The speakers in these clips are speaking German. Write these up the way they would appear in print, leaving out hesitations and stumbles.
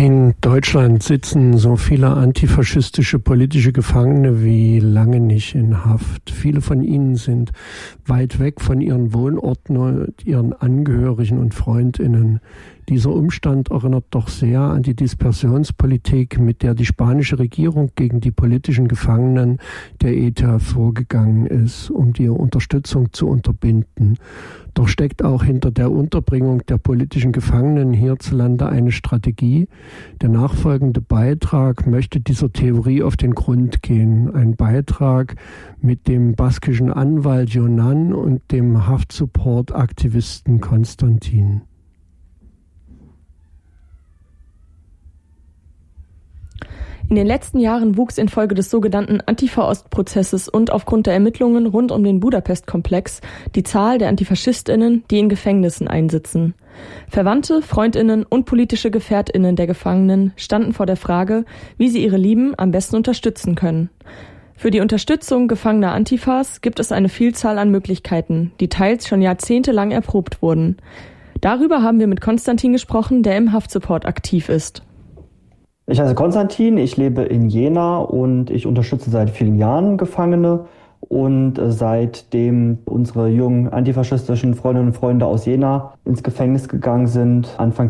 In Deutschland sitzen so viele antifaschistische politische Gefangene wie lange nicht in Haft. Viele von ihnen sind weit weg von ihren Wohnorten und ihren Angehörigen und FreundInnen. Dieser Umstand erinnert doch sehr an die Dispersionspolitik, mit der die spanische Regierung gegen die politischen Gefangenen der ETA vorgegangen ist, um die Unterstützung zu unterbinden. Doch steckt auch hinter der Unterbringung der politischen Gefangenen hierzulande eine Strategie. Der nachfolgende Beitrag möchte dieser Theorie auf den Grund gehen. Ein Beitrag mit dem baskischen Anwalt Jonan und dem Haftsupport-Aktivisten Konstantin. In den letzten Jahren wuchs infolge des sogenannten Antifa-Ost-Prozesses und aufgrund der Ermittlungen rund um den Budapest-Komplex die Zahl der AntifaschistInnen, die in Gefängnissen einsitzen. Verwandte, FreundInnen und politische GefährtInnen der Gefangenen standen vor der Frage, wie sie ihre Lieben am besten unterstützen können. Für die Unterstützung gefangener Antifas gibt es eine Vielzahl an Möglichkeiten, die teils schon jahrzehntelang erprobt wurden. Darüber haben wir mit Konstantin gesprochen, der im Haftsupport aktiv ist. Ich heiße Konstantin, ich lebe in Jena und ich unterstütze seit vielen Jahren Gefangene. Und seitdem unsere jungen antifaschistischen Freundinnen und Freunde aus Jena ins Gefängnis gegangen sind, Anfang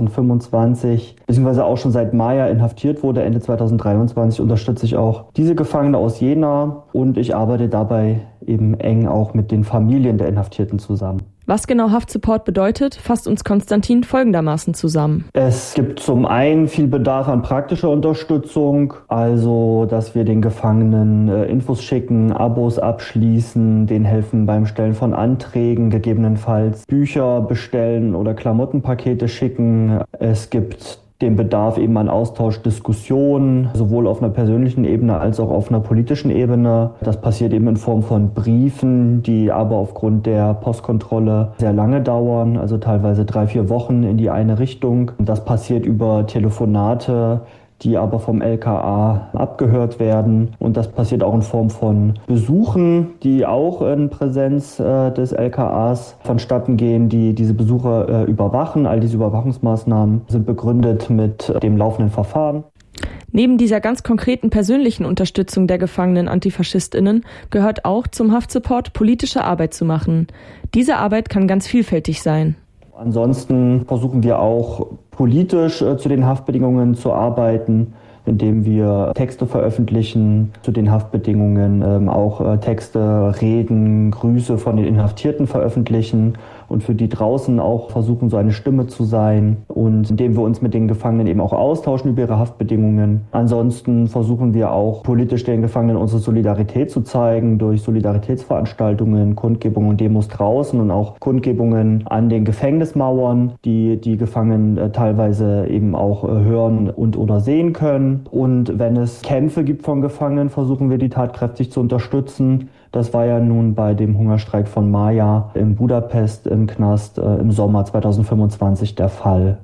2025, beziehungsweise auch schon seit Maja inhaftiert wurde, Ende 2023, unterstütze ich auch diese Gefangene aus Jena und ich arbeite dabei eben eng auch mit den Familien der Inhaftierten zusammen. Was genau Haftsupport bedeutet, fasst uns Konstantin folgendermaßen zusammen. Es gibt zum einen viel Bedarf an praktischer Unterstützung, also dass wir den Gefangenen Infos schicken, Abos abschließen, denen helfen beim Stellen von Anträgen, gegebenenfalls Bücher bestellen oder Klamottenpakete schicken. Es gibt den Bedarf eben an Austausch, Diskussionen, sowohl auf einer persönlichen Ebene als auch auf einer politischen Ebene. Das passiert eben in Form von Briefen, die aber aufgrund der Postkontrolle sehr lange dauern, also teilweise 3-4 Wochen in die eine Richtung. Das passiert über Telefonate, die aber vom LKA abgehört werden. Und das passiert auch in Form von Besuchen, die auch in Präsenz des LKAs vonstatten gehen, die diese Besucher überwachen. All diese Überwachungsmaßnahmen sind begründet mit dem laufenden Verfahren. Neben dieser ganz konkreten persönlichen Unterstützung der gefangenen AntifaschistInnen gehört auch zum Haftsupport politische Arbeit zu machen. Diese Arbeit kann ganz vielfältig sein. Ansonsten versuchen wir auch politisch zu den Haftbedingungen zu arbeiten, indem wir Texte veröffentlichen zu den Haftbedingungen, auch Texte, Reden, Grüße von den Inhaftierten veröffentlichen und für die draußen auch versuchen, so eine Stimme zu sein und indem wir uns mit den Gefangenen eben auch austauschen über ihre Haftbedingungen. Ansonsten versuchen wir auch politisch den Gefangenen unsere Solidarität zu zeigen durch Solidaritätsveranstaltungen, Kundgebungen und Demos draußen und auch Kundgebungen an den Gefängnismauern, die die Gefangenen teilweise eben auch hören und oder sehen können. Und wenn es Kämpfe gibt von Gefangenen, versuchen wir die tatkräftig zu unterstützen. Das war ja nun bei dem Hungerstreik von Maja in Budapest im Knast im Sommer 2025 der Fall.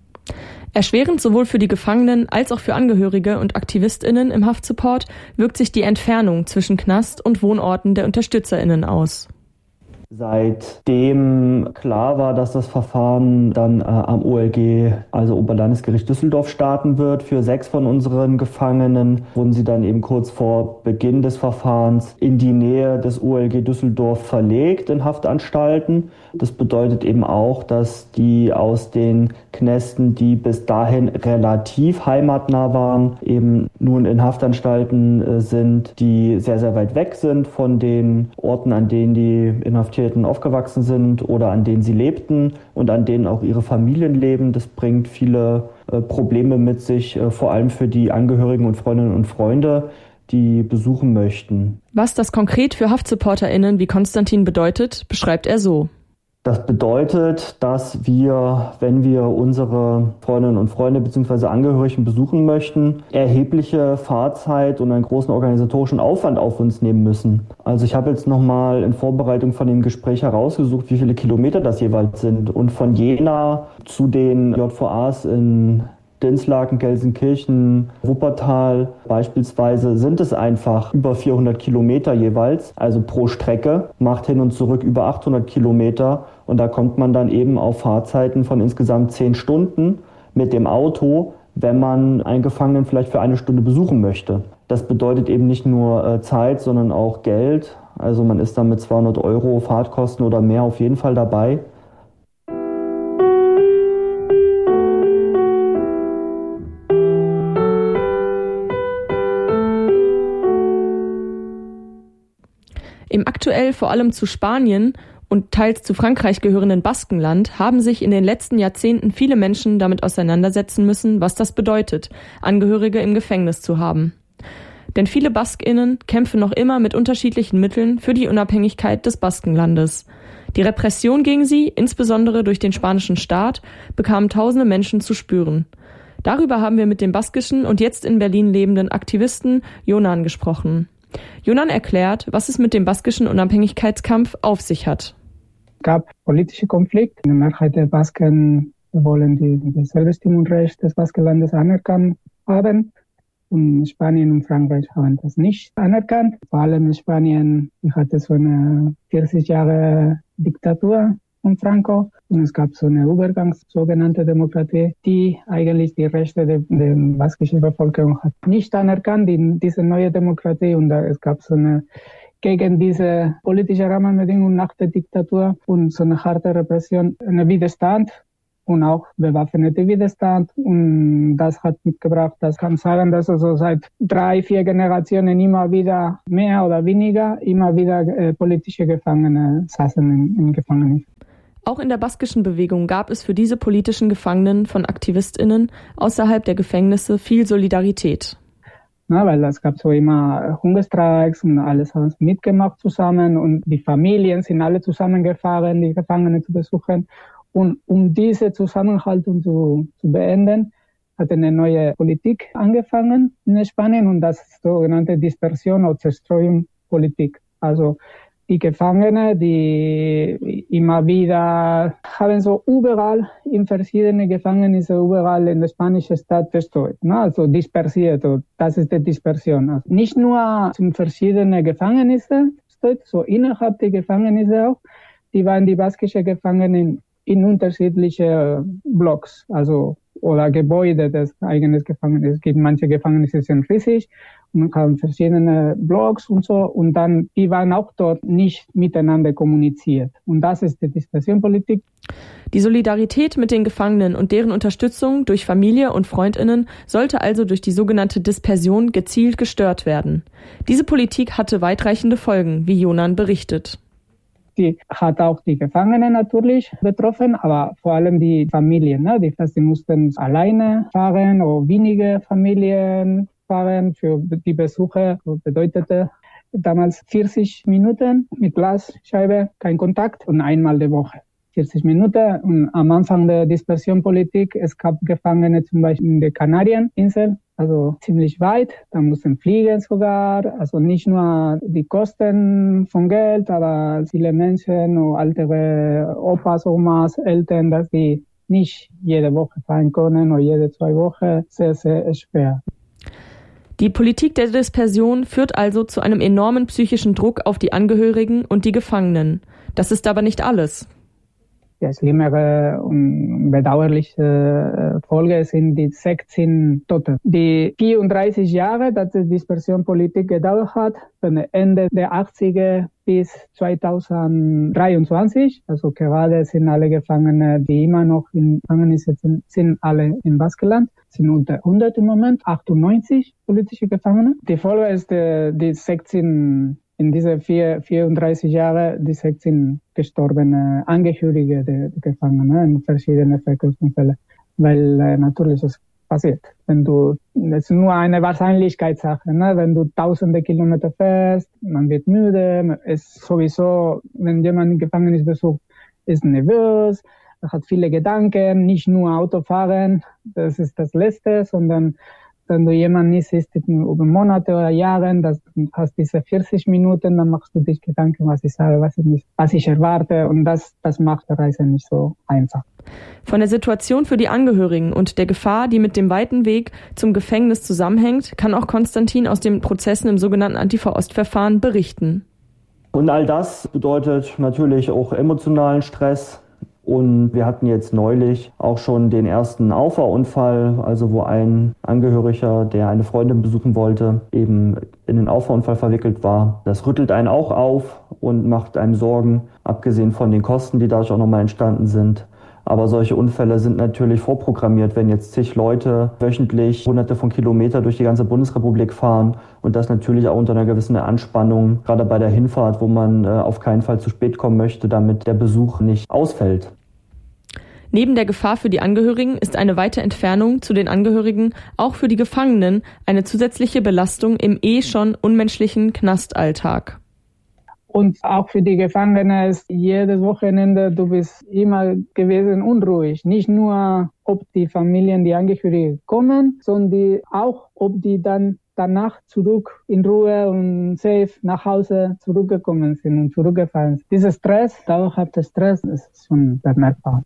Erschwerend sowohl für die Gefangenen als auch für Angehörige und AktivistInnen im Haftsupport wirkt sich die Entfernung zwischen Knast und Wohnorten der UnterstützerInnen aus. Seitdem klar war, dass das Verfahren dann am OLG, also Oberlandesgericht Düsseldorf, starten wird für 6 von unseren Gefangenen, wurden sie dann eben kurz vor Beginn des Verfahrens in die Nähe des OLG Düsseldorf verlegt in Haftanstalten. Das bedeutet eben auch, dass die aus den Knästen, die bis dahin relativ heimatnah waren, eben nun in Haftanstalten sind, die sehr, sehr weit weg sind von den Orten, an denen die Inhaftierten aufgewachsen sind oder an denen sie lebten und an denen auch ihre Familien leben. Das bringt viele Probleme mit sich, vor allem für die Angehörigen und Freundinnen und Freunde, die besuchen möchten. Was das konkret für HaftsupporterInnen wie Konstantin bedeutet, beschreibt er so. Das bedeutet, dass wir, wenn wir unsere Freundinnen und Freunde bzw. Angehörigen besuchen möchten, erhebliche Fahrzeit und einen großen organisatorischen Aufwand auf uns nehmen müssen. Also ich habe jetzt nochmal in Vorbereitung von dem Gespräch herausgesucht, wie viele Kilometer das jeweils sind. Und von Jena zu den JVAs in Dinslaken, Gelsenkirchen, Wuppertal beispielsweise sind es einfach über 400 Kilometer jeweils, also pro Strecke, macht hin und zurück über 800 Kilometer und da kommt man dann eben auf Fahrzeiten von insgesamt 10 Stunden mit dem Auto, wenn man einen Gefangenen vielleicht für eine Stunde besuchen möchte. Das bedeutet eben nicht nur Zeit, sondern auch Geld. Also man ist dann mit 200 € Fahrtkosten oder mehr auf jeden Fall dabei. Im aktuell vor allem zu Spanien und teils zu Frankreich gehörenden Baskenland haben sich in den letzten Jahrzehnten viele Menschen damit auseinandersetzen müssen, was das bedeutet, Angehörige im Gefängnis zu haben. Denn viele BaskInnen kämpfen noch immer mit unterschiedlichen Mitteln für die Unabhängigkeit des Baskenlandes. Die Repression gegen sie, insbesondere durch den spanischen Staat, bekamen tausende Menschen zu spüren. Darüber haben wir mit dem baskischen und jetzt in Berlin lebenden Aktivisten Jonan gesprochen. Jonan erklärt, was es mit dem baskischen Unabhängigkeitskampf auf sich hat. Es gab politische Konflikte. Die Mehrheit der Basken wollen das Selbstbestimmungsrecht des Baskenlandes anerkannt haben. Und Spanien und Frankreich haben das nicht anerkannt. Vor allem in Spanien hatte so eine 40 Jahre Diktatur von Franco. Und es gab so eine sogenannte Demokratie, die eigentlich die Rechte der baskischen Bevölkerung hat nicht anerkannt in diese neue Demokratie. Und es gab so eine gegen diese politische Rahmenbedingungen nach der Diktatur und so eine harte Repression, einen Widerstand und auch bewaffnete Widerstand. Und das hat mitgebracht, das kann sagen, dass also seit 3-4 Generationen immer wieder mehr oder weniger, immer wieder politische Gefangene saßen in Gefängnissen. Auch in der baskischen Bewegung gab es für diese politischen Gefangenen von AktivistInnen außerhalb der Gefängnisse viel Solidarität. Weil es gab so immer Hungerstreiks und alles haben mitgemacht zusammen und die Familien sind alle zusammengefahren, die Gefangenen zu besuchen. Und um diese Zusammenhaltung zu beenden, hat eine neue Politik angefangen in Spanien und das ist sogenannte Dispersion oder Zerstreuungspolitik. Also die Gefangenen, die immer wieder haben so überall in verschiedenen Gefängnissen, überall in der spanischen Stadt verstreut, also dispersiert. Das ist die Dispersion. Also nicht nur in verschiedenen Gefängnissen, so innerhalb der Gefängnisse auch, die waren die baskischen Gefangenen in unterschiedliche Blocks, also oder Gebäude des eigenen Gefängnisses. Es gibt manche Gefängnisse, die sind riesig und haben verschiedene Blocks und so. Und dann, die waren auch dort nicht miteinander kommuniziert. Und das ist die Dispersionpolitik. Die Solidarität mit den Gefangenen und deren Unterstützung durch Familie und FreundInnen sollte also durch die sogenannte Dispersion gezielt gestört werden. Diese Politik hatte weitreichende Folgen, wie Jonan berichtet. Die hat auch die Gefangenen natürlich betroffen, aber vor allem die Familien. Die mussten alleine fahren oder wenige Familien fahren. Für die Besuche bedeutete damals 40 Minuten mit Glasscheibe, kein Kontakt und einmal die Woche. 40 Minuten und am Anfang der Dispersionpolitik, es gab Gefangene zum Beispiel in der Kanarieninseln, also ziemlich weit, da mussten fliegen sogar, also nicht nur die Kosten von Geld, aber viele Menschen, ältere Opas, Omas, Eltern, dass die nicht jede Woche fahren können oder jede 2 Wochen, sehr, sehr schwer. Die Politik der Dispersion führt also zu einem enormen psychischen Druck auf die Angehörigen und die Gefangenen. Das ist aber nicht alles. Ja, schlimmere und bedauerliche Folge sind die 16 Tote. Die 34 Jahre, dass die Dispersionpolitik gedauert hat, von Ende der 80er bis 2023, also gerade sind alle Gefangene, die immer noch in Gefängnissen sind alle im Baskenland, sind unter 100 im Moment, 98 politische Gefangene. Die Folge ist die 16 in diese 34 Jahre, die 16 gestorbene Angehörige der Gefangenen in verschiedenen Verkehrsunfällen. Weil natürlich es passiert. Es ist nur eine Wahrscheinlichkeitssache. Wenn du tausende Kilometer fährst, man wird müde, es sowieso, wenn jemand im Gefängnis besucht, ist nervös, er hat viele Gedanken, nicht nur Autofahren, das ist das Letzte, sondern wenn du jemanden nicht siehst über Monate oder Jahre, das hast diese 40 Minuten, dann machst du dich Gedanken, was ich sage, was ich erwarte. Und das macht die Reise nicht so einfach. Von der Situation für die Angehörigen und der Gefahr, die mit dem weiten Weg zum Gefängnis zusammenhängt, kann auch Konstantin aus den Prozessen im sogenannten Antifa-Ost-Verfahren berichten. Und all das bedeutet natürlich auch emotionalen Stress Und wir hatten jetzt neulich auch schon den ersten Auffahrunfall, also wo ein Angehöriger, der eine Freundin besuchen wollte, eben in den Auffahrunfall verwickelt war. Das rüttelt einen auch auf und macht einem Sorgen, abgesehen von den Kosten, die dadurch auch nochmal entstanden sind. Aber solche Unfälle sind natürlich vorprogrammiert, wenn jetzt zig Leute wöchentlich hunderte von Kilometern durch die ganze Bundesrepublik fahren und das natürlich auch unter einer gewissen Anspannung, gerade bei der Hinfahrt, wo man auf keinen Fall zu spät kommen möchte, damit der Besuch nicht ausfällt. Neben der Gefahr für die Angehörigen ist eine weite Entfernung zu den Angehörigen auch für die Gefangenen eine zusätzliche Belastung im schon unmenschlichen Knastalltag. Und auch für die Gefangenen ist jedes Wochenende, du bist immer gewesen unruhig. Nicht nur, ob die Familien, die Angehörigen kommen, sondern auch, ob die dann danach zurück in Ruhe und safe nach Hause zurückgekommen sind und zurückgefallen sind. Dieser Stress, dauerhafter Stress, ist schon bemerkbar.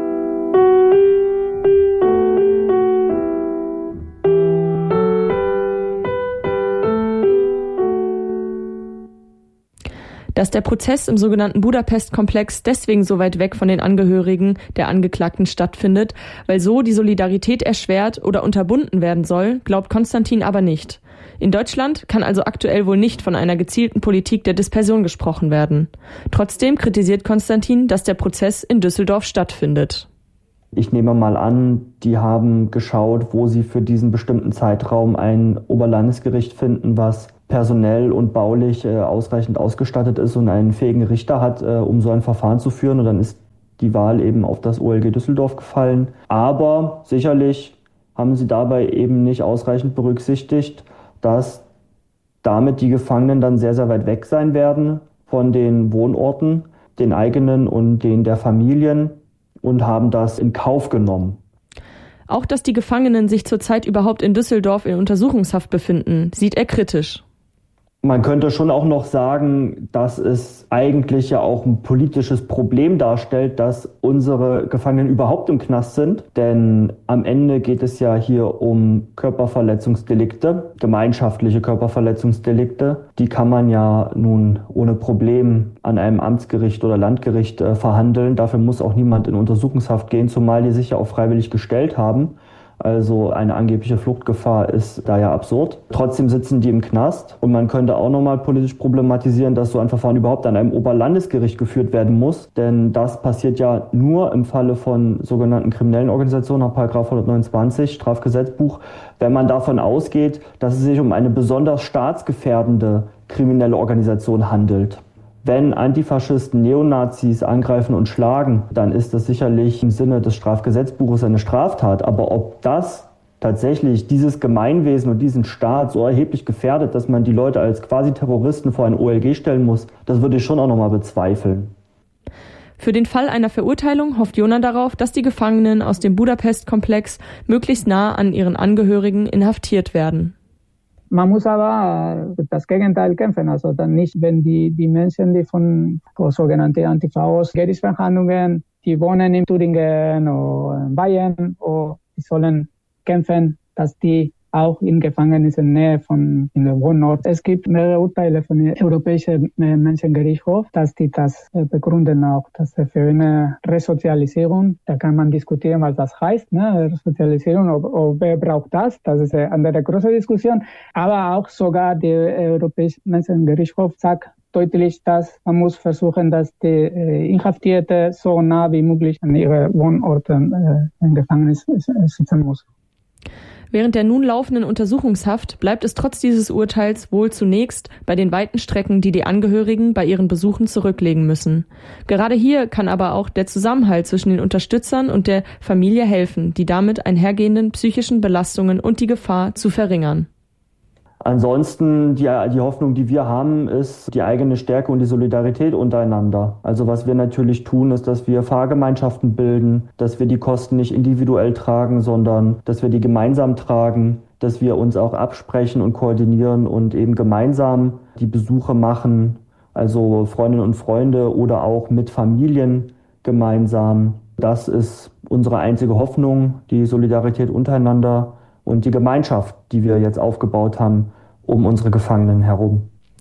Dass der Prozess im sogenannten Budapest-Komplex deswegen so weit weg von den Angehörigen der Angeklagten stattfindet, weil so die Solidarität erschwert oder unterbunden werden soll, glaubt Konstantin aber nicht. In Deutschland kann also aktuell wohl nicht von einer gezielten Politik der Dispersion gesprochen werden. Trotzdem kritisiert Konstantin, dass der Prozess in Düsseldorf stattfindet. Ich nehme mal an, die haben geschaut, wo sie für diesen bestimmten Zeitraum ein Oberlandesgericht finden, was personell und baulich ausreichend ausgestattet ist und einen fähigen Richter hat, um so ein Verfahren zu führen. Und dann ist die Wahl eben auf das OLG Düsseldorf gefallen. Aber sicherlich haben sie dabei eben nicht ausreichend berücksichtigt, dass damit die Gefangenen dann sehr, sehr weit weg sein werden von den Wohnorten, den eigenen und den der Familien, und haben das in Kauf genommen. Auch dass die Gefangenen sich zurzeit überhaupt in Düsseldorf in Untersuchungshaft befinden, sieht er kritisch. Man könnte schon auch noch sagen, dass es eigentlich ja auch ein politisches Problem darstellt, dass unsere Gefangenen überhaupt im Knast sind. Denn am Ende geht es ja hier um Körperverletzungsdelikte, gemeinschaftliche Körperverletzungsdelikte. Die kann man ja nun ohne Problem an einem Amtsgericht oder Landgericht verhandeln. Dafür muss auch niemand in Untersuchungshaft gehen, zumal die sich ja auch freiwillig gestellt haben. Also eine angebliche Fluchtgefahr ist da ja absurd. Trotzdem sitzen die im Knast und man könnte auch nochmal politisch problematisieren, dass so ein Verfahren überhaupt an einem Oberlandesgericht geführt werden muss. Denn das passiert ja nur im Falle von sogenannten kriminellen Organisationen nach § 129 Strafgesetzbuch, wenn man davon ausgeht, dass es sich um eine besonders staatsgefährdende kriminelle Organisation handelt. Wenn Antifaschisten Neonazis angreifen und schlagen, dann ist das sicherlich im Sinne des Strafgesetzbuches eine Straftat. Aber ob das tatsächlich dieses Gemeinwesen und diesen Staat so erheblich gefährdet, dass man die Leute als quasi Terroristen vor ein OLG stellen muss, das würde ich schon auch nochmal bezweifeln. Für den Fall einer Verurteilung hofft Jona darauf, dass die Gefangenen aus dem Budapest-Komplex möglichst nah an ihren Angehörigen inhaftiert werden. Man muss aber das Gegenteil kämpfen. Also dann nicht, wenn die Menschen, die von sogenannten Antifa-Gerichtsverhandlungen, die wohnen in Thüringen oder in Bayern, oder die sollen kämpfen, dass die auch in Gefängnissen Nähe von in der Wohnort. Es gibt mehrere Urteile von dem Europäischen Menschengerichtshof, dass die das begründen auch, dass für eine Resozialisierung, da kann man diskutieren, was das heißt, ne? Resozialisierung, ob wer braucht das? Das ist eine andere große Diskussion. Aber auch sogar der Europäische Menschengerichtshof sagt deutlich, dass man muss versuchen, dass die Inhaftierte so nah wie möglich an ihre Wohnorte im Gefängnis sitzen muss. Während der nun laufenden Untersuchungshaft bleibt es trotz dieses Urteils wohl zunächst bei den weiten Strecken, die die Angehörigen bei ihren Besuchen zurücklegen müssen. Gerade hier kann aber auch der Zusammenhalt zwischen den Unterstützern und der Familie helfen, die damit einhergehenden psychischen Belastungen und die Gefahr zu verringern. Ansonsten, die Hoffnung, die wir haben, ist die eigene Stärke und die Solidarität untereinander. Also was wir natürlich tun, ist, dass wir Fahrgemeinschaften bilden, dass wir die Kosten nicht individuell tragen, sondern dass wir die gemeinsam tragen, dass wir uns auch absprechen und koordinieren und eben gemeinsam die Besuche machen, also Freundinnen und Freunde oder auch mit Familien gemeinsam. Das ist unsere einzige Hoffnung, die Solidarität untereinander und die Gemeinschaft, die wir jetzt aufgebaut haben, um unsere Gefangenen herum.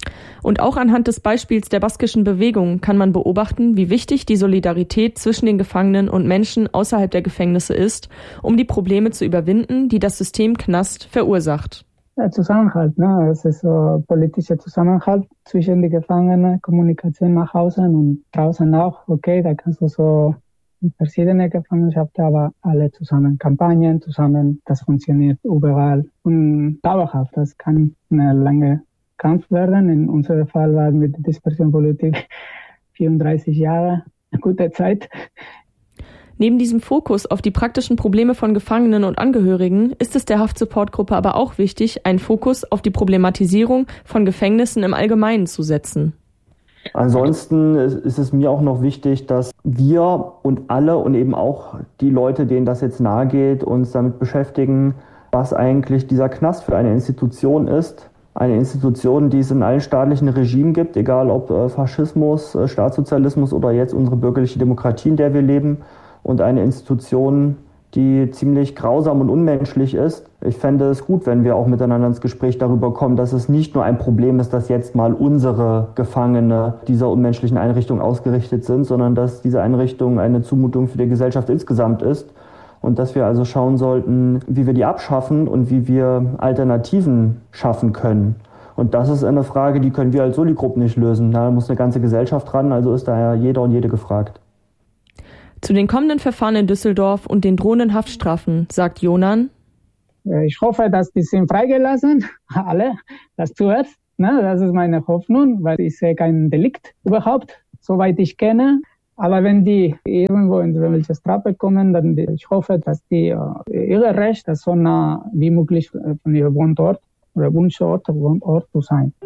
Und auch anhand des Beispiels der baskischen Bewegung kann man beobachten, wie wichtig die Solidarität zwischen den Gefangenen und Menschen außerhalb der Gefängnisse ist, um die Probleme zu überwinden, die das System Knast verursacht. Ja, Zusammenhalt, ne? Es ist so politischer Zusammenhalt zwischen den Gefangenen, Kommunikation nach außen und draußen auch. Okay, da kannst du so verschiedene Gefangenschaften, aber alle zusammen, Kampagnen zusammen, das funktioniert überall und dauerhaft. Das kann eine lange Kampf werden. In unserem Fall war mit der Dispersionpolitik 34 Jahre, eine gute Zeit. Neben diesem Fokus auf die praktischen Probleme von Gefangenen und Angehörigen ist es der Haftsupportgruppe aber auch wichtig, einen Fokus auf die Problematisierung von Gefängnissen im Allgemeinen zu setzen. Ansonsten ist es mir auch noch wichtig, dass wir und alle und eben auch die Leute, denen das jetzt nahe geht, uns damit beschäftigen, was eigentlich dieser Knast für eine Institution ist. Eine Institution, die es in allen staatlichen Regimen gibt, egal ob Faschismus, Staatssozialismus oder jetzt unsere bürgerliche Demokratie, in der wir leben. Und eine Institution, die ziemlich grausam und unmenschlich ist. Ich fände es gut, wenn wir auch miteinander ins Gespräch darüber kommen, dass es nicht nur ein Problem ist, dass jetzt mal unsere Gefangene dieser unmenschlichen Einrichtung ausgerichtet sind, sondern dass diese Einrichtung eine Zumutung für die Gesellschaft insgesamt ist und dass wir also schauen sollten, wie wir die abschaffen und wie wir Alternativen schaffen können. Und das ist eine Frage, die können wir als Soli-Gruppe nicht lösen. Da muss eine ganze Gesellschaft ran, also ist daher jeder und jede gefragt. Zu den kommenden Verfahren in Düsseldorf und den drohenden Haftstrafen sagt Jonan: Ich hoffe, dass die sind freigelassen, alle, das zuerst. Ne? Das ist meine Hoffnung, weil ich sehe kein Delikt überhaupt, soweit ich kenne. Aber wenn die irgendwo in welche Strafe kommen, dann ich hoffe, dass die ihre Recht, das so nah wie möglich von ihrem Wohnort oder Wunschort zu sein.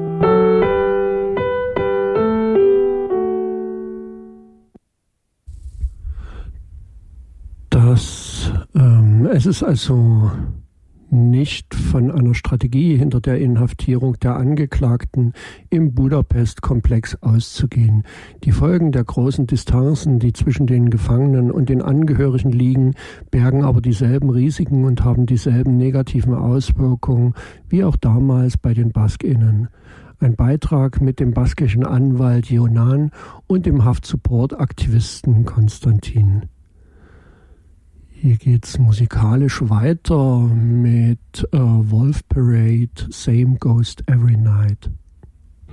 Es ist also nicht von einer Strategie hinter der Inhaftierung der Angeklagten im Budapest-Komplex auszugehen. Die Folgen der großen Distanzen, die zwischen den Gefangenen und den Angehörigen liegen, bergen aber dieselben Risiken und haben dieselben negativen Auswirkungen wie auch damals bei den BaskInnen. Ein Beitrag mit dem baskischen Anwalt Jonan und dem Haftsupport-Aktivisten Konstantin. Hier geht's musikalisch weiter mit Wolf Parade, Same Ghost Every Night.